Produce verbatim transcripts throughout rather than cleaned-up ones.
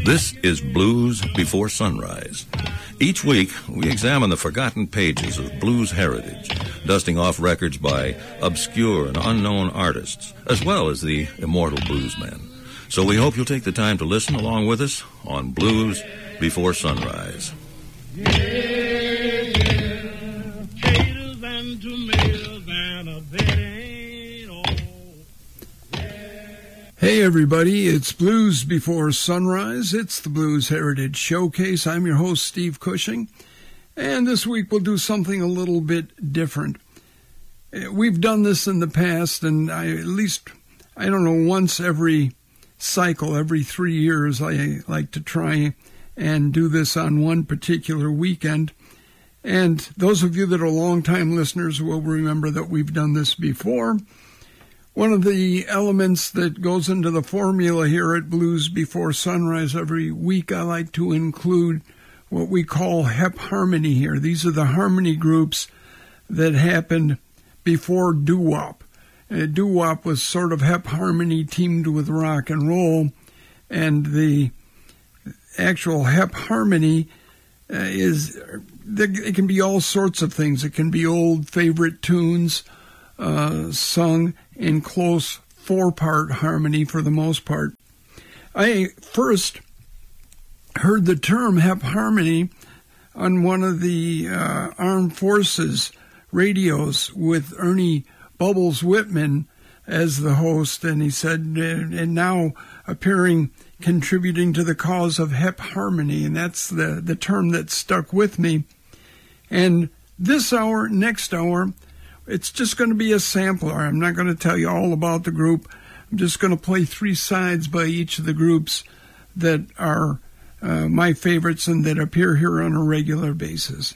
This is Blues Before Sunrise. Each week, we examine the forgotten pages of blues heritage, dusting off records by obscure and unknown artists, as well as the immortal bluesmen. So we hope you'll take the time to listen along with us on Blues Before Sunrise. Yeah, yeah, potatoes and tomatoes and a bed ain't all. Hey everybody, it's Blues Before Sunrise. It's the Blues Heritage Showcase. I'm your host, Steve Cushing, and this week we'll do something a little bit different. We've done this in the past, and I at least, I don't know, once every cycle, every three years, I like to try and do this on one particular weekend. And those of you that are longtime listeners will remember that we've done this before. One of the elements that goes into the formula here at Blues Before Sunrise every week, I like to include what we call hep harmony here. These are the harmony groups that happened before doo-wop. Uh, doo-wop was sort of hep harmony teamed with rock and roll, and the actual hep harmony uh, is, it can be all sorts of things. It can be old favorite tunes uh, sung in close four-part harmony for the most part. I first heard the term hep harmony on one of the uh, Armed Forces radios with Ernie Bubbles Whitman as the host, and he said, and now appearing, contributing to the cause of hep harmony, and that's the, the term that stuck with me. And this hour, next hour, it's just going to be a sampler. I'm not going to tell you all about the group. I'm just going to play three sides by each of the groups that are uh, my favorites and that appear here on a regular basis.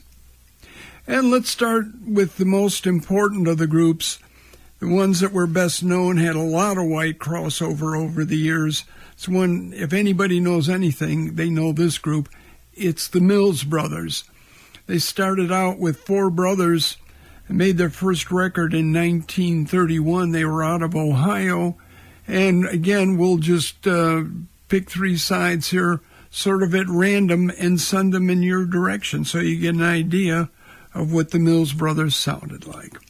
And let's start with the most important of the groups. The ones that were best known had a lot of white crossover over the years. It's one, if anybody knows anything, they know this group. It's the Mills Brothers. They started out with four brothers and made their first record in nineteen thirty-one. They were out of Ohio. And again, we'll just uh, pick three sides here, sort of at random, and send them in your direction so you get an idea of what the Mills Brothers sounded like.